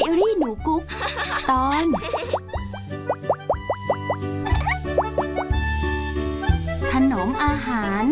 อรี่หนูกุ๊กตอนถนอมอาหาร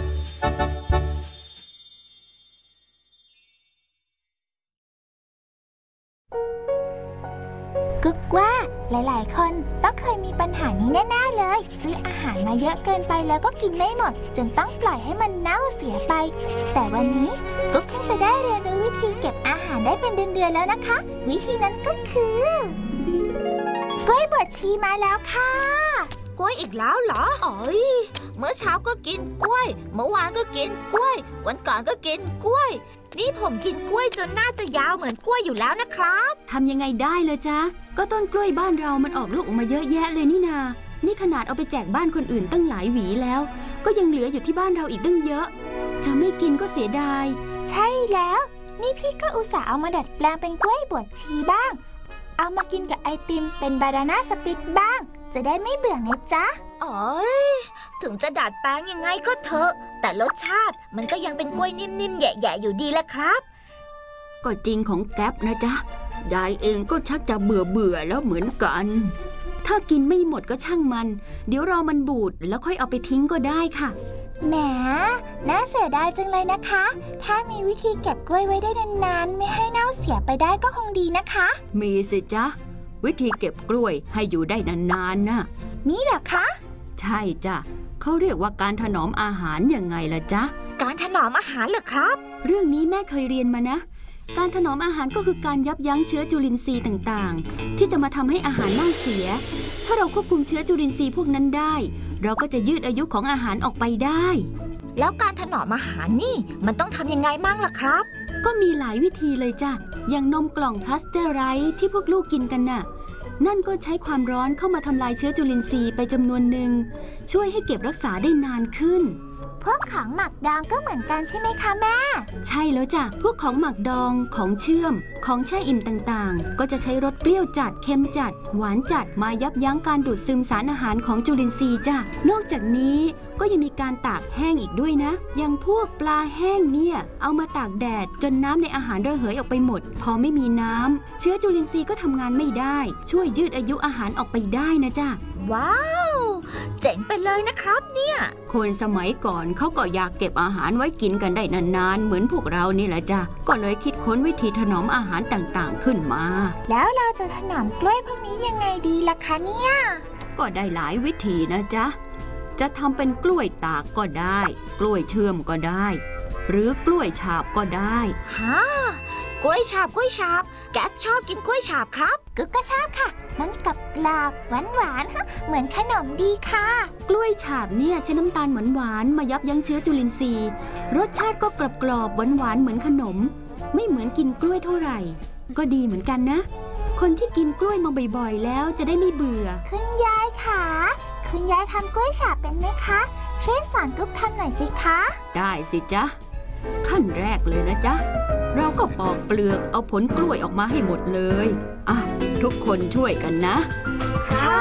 กุ๊กว่าหลายๆคนต้องเคยมีปัญหานี้แน่ๆเลยซื้ออาหารมาเยอะเกินไปแล้วก็กินไม่หมดจนต้องปล่อยให้มันเน่าเสียไปแต่วันนี้กุ๊กเพิ่งจะได้เรียนรู้วิธีเก็บอาหารได้เป็นเดือนๆแล้วนะคะวิธีนั้นก็คือกล้วยบวชชีมาแล้วค่ะกล้วยอีกแล้วเหรอเมื่อเช้าก็กินกล้วยเมื่อวานก็กินกล้วยวันก่อนก็กินกล้วยนี่ผมกินกล้วยจนน่าจะยาวเหมือนกล้วยอยู่แล้วนะครับทำยังไงได้เลยจ๊ะก็ต้นกล้วยบ้านเรามันออกลูกออกมาเยอะแยะเลยนี่นานี่ขนาดเอาไปแจกบ้านคนอื่นตั้งหลายหวีแล้วก็ยังเหลืออยู่ที่บ้านเราอีกตั้งเยอะจะไม่กินก็เสียดายใช่แล้วนี่พี่ก็อุตส่าห์เอามาดัดแปลงเป็นกล้วยบวชชีบ้างเอามากินกับไอติมเป็นบานาน่าสปิตบ้างจะได้ไม่เบื่อไงจ๊ะถึงจะดัดแปลงยังไงก็เถอะแต่รสชาติมันก็ยังเป็นกล้วยนิ่มๆแย่ๆอยู่ดีแหละครับก็จริงของแก๊ปนะจ๊ะยายเองก็ชักจะเบื่อแล้วเหมือนกันถ้ากินไม่หมดก็ช่างมันเดี๋ยวรอมันบูดแล้วค่อยเอาไปทิ้งก็ได้ค่ะแหมน่าเสียดายจังเลยนะคะถ้ามีวิธีเก็บกล้วยไว้ได้นานๆไม่ให้เน่าเสียไปได้ก็คงดีนะคะมีสิจ๊ะวิธีเก็บกล้วยให้อยู่ได้นานๆนะมีเหรอคะใช่จ้ะเขาเรียกว่าการถนอมอาหารยังไงล่ะจ๊ะการถนอมอาหารเหรอครับเรื่องนี้แม่เคยเรียนมานะการถนอมอาหารก็คือการยับยั้งเชื้อจุลินทรีย์ต่างๆที่จะมาทำให้อาหารเน่าเสียถ้าเราควบคุมเชื้อจุลินทรีย์พวกนั้นได้เราก็จะยืดอายุของอาหารออกไปได้แล้วการถนอมอาหารนี่มันต้องทำยังไงบ้างล่ะครับก็มีหลายวิธีเลยจ้ะอย่างนมกล่องพลาสเตอร์ไรซ์ที่พวกลูกกินกันน่ะนั่นก็ใช้ความร้อนเข้ามาทำลายเชื้อจุลินทรีย์ไปจำนวนหนึ่งช่วยให้เก็บรักษาได้นานขึ้นพวกของหมักดองก็เหมือนกันใช่ไหมคะแม่ใช่แล้วจ้ะพวกของหมักดองของเชื่อมของแช่อิ่มต่างๆก็จะใช้รสเปรี้ยวจัดเค็มจัดหวานจัดมายับยั้งการดูดซึมสารอาหารของจุลินทรีย์จ้ะนอกจากนี้ก็ยังมีการตากแห้งอีกด้วยนะอย่างพวกปลาแห้งเนี่ยเอามาตากแดดจนน้ำในอาหารระเหยออกไปหมดพอไม่มีน้ำเชื้อจุลินทรีย์ก็ทำงานไม่ได้ช่วยยืดอายุอาหารออกไปได้นะจ้ะว้าวเจ๋งไปเลยนะครับเนี่ยคนสมัยก่อนเขาก็อยากเก็บอาหารไว้กินกันได้นานๆเหมือนพวกเรานี่แหละจ้ะก็เลยคิดค้นวิธีถนอมอาหารต่างๆขึ้นมาแล้วเราจะถนอมกล้วยพวกนี้ยังไงดีล่ะคะเนี่ยก็ได้หลายวิธีนะจ๊ะจะทำเป็นกล้วยตากก็ได้กล้วยเชื่อมก็ได้หรือกล้วยฉาบก็ได้ฮะกล้วยฉาบแก๊ปชอบกินกล้วยฉาบครับกุ๊กก็ชอบค่ะมันกรอบหวานๆเหมือนขนมดีค่ะกล้วยฉาบเนี่ยใช้น้ำตาลหวานๆมายับยั้งเชื้อจุลินทรีย์รสชาติก็กรอบหวานๆเหมือนขนมไม่เหมือนกินกล้วยเท่าไหร่ก็ดีเหมือนกันนะคนที่กินกล้วยมาบ่อยๆแล้วจะได้ไม่เบื่อคุณยายค่ะคุณยายทำกล้วยฉาบเป็นไหมคะช่วยสอนกุ๊กทำหน่อยสิคะได้สิจ๊ะขั้นแรกเลยนะจ๊ะเราก็ปอกเปลือกเอาผลกล้วยออกมาให้หมดเลยทุกคนช่วยกันนะค่ะ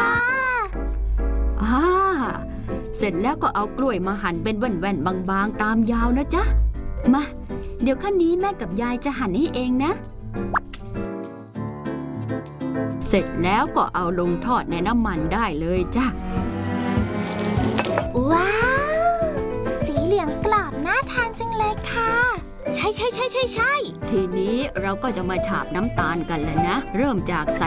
เสร็จแล้วก็เอากล้วยมาหั่นเป็นแว่นๆบางๆตามยาวนะจ๊ะมาเดี๋ยวขั้นนี้แม่กับยายจะหั่นให้เองนะเสร็จแล้วก็เอาลงทอดในน้ำมันได้เลยจ้ะว้าวสีเหลืองกรอบน่าทานจังเลยค่ะใช่ทีนี้เราก็จะมาฉาบน้ำตาลกันแล้วนะเริ่มจาก